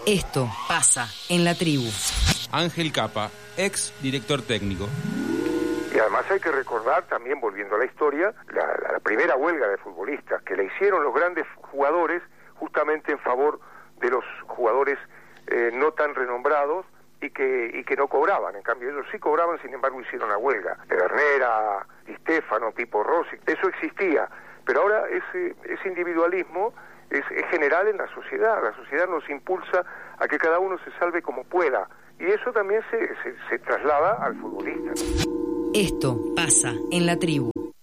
Esto pasa en la tribu. Ángel Capa, ex director técnico. Y además hay que recordar también, volviendo a la historia, la primera huelga de futbolistas que la hicieron los grandes jugadores justamente en favor de los jugadores no tan renombrados y que no cobraban. En cambio ellos sí cobraban, sin embargo hicieron la huelga. Pedernera, Di Stéfano, Pipo Rossi, eso existía. Pero ahora ese individualismo es general en la sociedad. La sociedad nos impulsa a que cada uno se salve como pueda. Y eso también se traslada al futbolista. Esto pasa en la tribu.